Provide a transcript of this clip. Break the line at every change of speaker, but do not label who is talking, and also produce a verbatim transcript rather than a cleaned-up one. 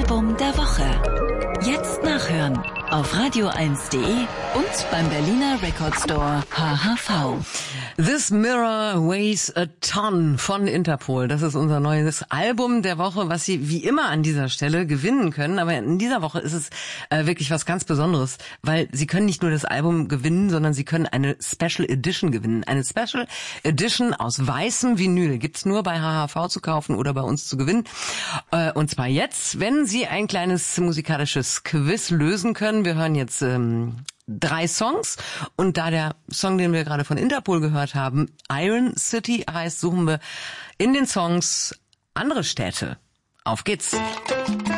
Album der Woche. Jetzt nachhören auf radio eins punkt de und beim Berliner Record Store H H V.
This Mirror Weighs a Ton von Interpol. Das ist unser neues Album der Woche, was Sie wie immer an dieser Stelle gewinnen können. Aber in dieser Woche ist es äh, wirklich was ganz Besonderes, weil Sie können nicht nur das Album gewinnen, sondern Sie können eine Special Edition gewinnen. Eine Special Edition aus weißem Vinyl gibt's nur bei H H V zu kaufen oder bei uns zu gewinnen. Äh, und zwar jetzt, wenn Sie ein kleines musikalisches Quiz lösen können. Wir hören jetzt ähm, drei Songs und da der Song, den wir gerade von Interpol gehört haben, Iron City heißt, suchen wir in den Songs andere Städte. Auf geht's!